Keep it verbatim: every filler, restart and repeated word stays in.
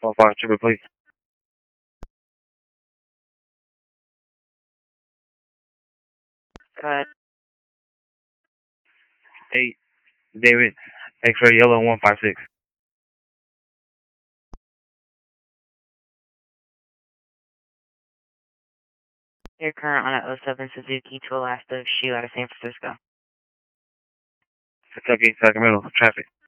Four five triple, please. Cut. Eight, David, X-ray yellow one five six. Your current on a oh seven Suzuki to Alaska, shoe out of San Francisco. Kentucky, Sacramento, traffic.